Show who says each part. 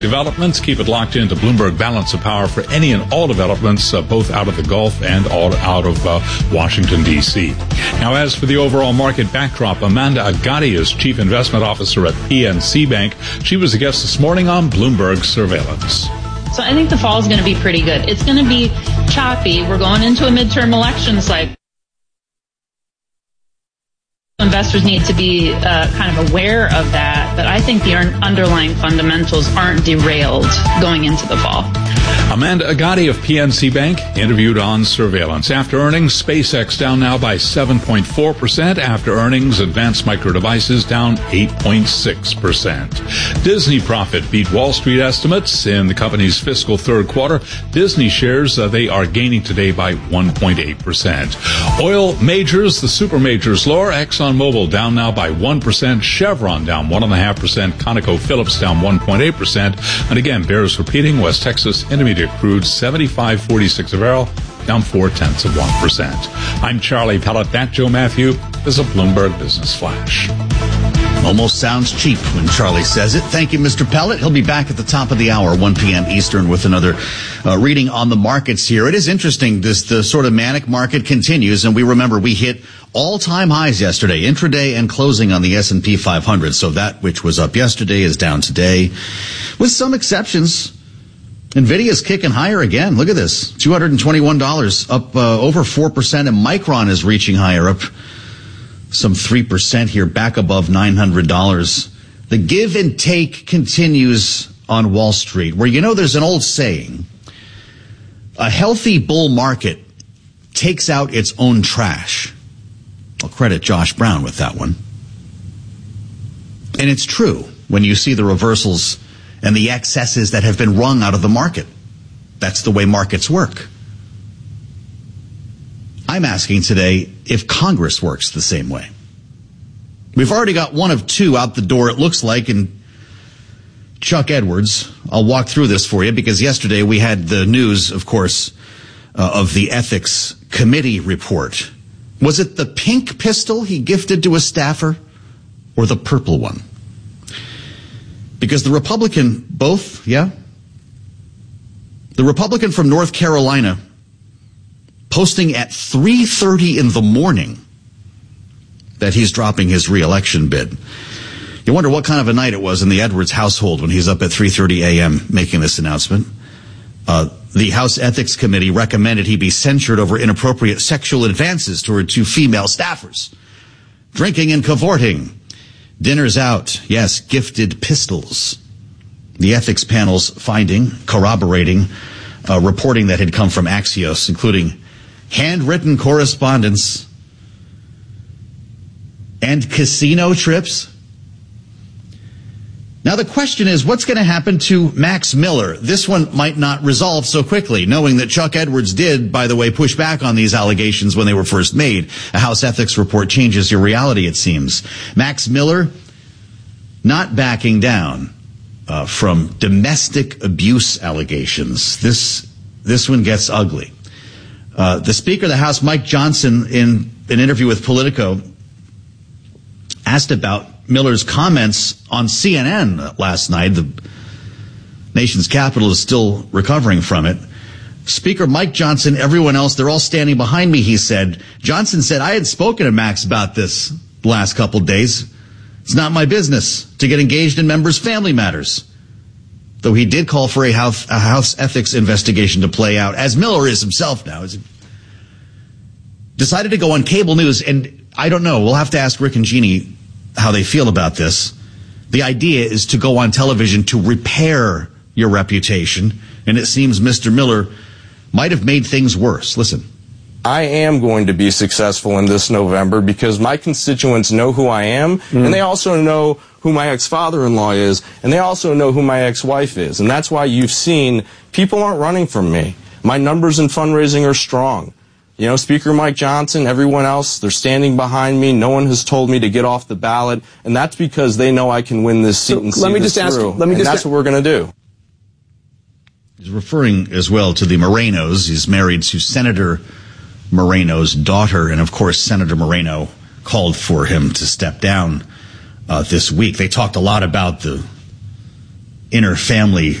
Speaker 1: Developments. Keep it locked into Bloomberg Balance of Power for any and all developments, both out of the Gulf and all out of Washington, D.C. Now, as for the overall market backdrop, Amanda Agati is Chief Investment Officer at PNC Bank. She was a guest this morning on Bloomberg Surveillance.
Speaker 2: So I think the fall is going to be pretty good. It's going to be choppy. We're going into a midterm election cycle. Investors need to be kind of aware of that, but I think the underlying fundamentals aren't derailed going into the fall.
Speaker 1: Amanda Agati of PNC Bank interviewed on Surveillance. After earnings, SpaceX down now by 7.4%. After earnings, Advanced Micro Devices down 8.6%. Disney profit beat Wall Street estimates in the company's fiscal third quarter. Disney shares, they are gaining today by 1.8%. Oil majors, the super majors lower. ExxonMobil down now by 1%. Chevron down 1.5%. ConocoPhillips down 1.8%. And again, bears repeating, West Texas Intermediate crude 75.46 a barrel, down 0.4%. I'm Charlie Pellet. That Joe Matthew is a Bloomberg Business Flash.
Speaker 3: Almost sounds cheap when Charlie says it. Thank you, Mr. Pellet. He'll be back at the top of the hour, 1 p.m. Eastern, with another reading on the markets here. It is interesting. The sort of manic market continues, and we remember we hit all-time highs yesterday, intraday and closing on the S&P 500. So that which was up yesterday is down today, with some exceptions. NVIDIA's kicking higher again. Look at this. $221, up over 4%, and Micron is reaching higher, up some 3% here, back above $900. The give and take continues on Wall Street, where, there's an old saying, a healthy bull market takes out its own trash. I'll credit Josh Brown with that one. And it's true when you see the reversals and the excesses that have been wrung out of the market. That's the way markets work. I'm asking today if Congress works the same way. We've already got one of two out the door, it looks like, in Chuck Edwards. I'll walk through this for you because yesterday we had the news, of course, of the Ethics Committee report. Was it the pink pistol he gifted to a staffer or the purple one? Because the Republican, both, yeah? The Republican from North Carolina posting at 3:30 in the morning that he's dropping his re-election bid. You wonder what kind of a night it was in the Edwards household when he's up at 3:30 a.m. making this announcement. The House Ethics Committee recommended he be censured over inappropriate sexual advances toward two female staffers. Drinking and cavorting. Dinners out, yes, gifted pistols. The ethics panel's finding, corroborating, reporting that had come from Axios, including handwritten correspondence and casino trips. Now the question is, what's going to happen to Max Miller? This one might not resolve so quickly, knowing that Chuck Edwards did, by the way, push back on these allegations when they were first made. A House ethics report changes your reality, it seems. Max Miller not backing down from domestic abuse allegations. This one gets ugly. The Speaker of the House, Mike Johnson, in an interview with Politico, asked about Miller's comments on CNN last night. The nation's capital is still recovering from it. Speaker Mike Johnson, everyone else, they're all standing behind me, he said. Johnson said, I had spoken to Max about this the last couple days. It's not my business to get engaged in members' family matters. Though he did call for a House ethics investigation to play out, as Miller is himself now. Decided to go on cable news, and I don't know, we'll have to ask Rick and Jeannie how they feel about this. The idea is to go on television to repair your reputation, and it seems Mr. Miller might have made things worse. Listen.
Speaker 4: I am going to be successful in this November because my constituents know who I am, and they also know who my ex-father-in-law is, and they also know who my ex-wife is. And that's why you've seen people aren't running from me. My numbers in fundraising are strong. Speaker Mike Johnson, everyone else, they're standing behind me. No one has told me to get off the ballot, and that's because they know I can win this seat and see this through. That's what we're going to do.
Speaker 3: He's referring as well to the Morenos. He's married to Senator Moreno's daughter, and of course Senator Moreno called for him to step down this week. They talked a lot about the inner family